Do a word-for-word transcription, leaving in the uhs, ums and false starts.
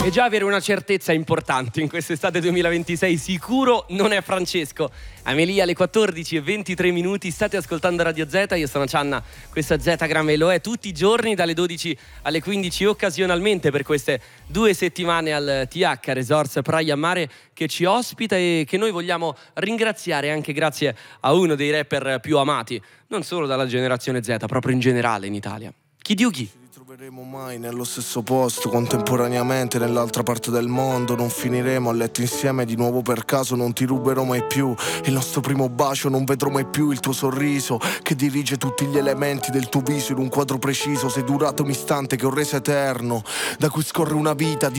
E già avere una certezza importante in quest'estate duemilaventisei sicuro non è Francesco. Amelia alle quattordici e ventitré minuti, state ascoltando Radio Z, io sono Cianna, questa Zetagram e lo è tutti i giorni dalle dodici alle quindici occasionalmente per queste due settimane al T H Resorts Praia Mare che ci ospita e che noi vogliamo ringraziare anche grazie a uno dei rapper più amati, non solo dalla generazione Z, proprio in generale in Italia. Kid Yugi. Troveremo mai nello stesso posto, contemporaneamente nell'altra parte del mondo. Non finiremo a letto insieme di nuovo per caso. Non ti ruberò mai più il nostro primo bacio. Non vedrò mai più il tuo sorriso che dirige tutti gli elementi del tuo viso in un quadro preciso. Sei durato un istante che ho reso eterno, da cui scorre una vita di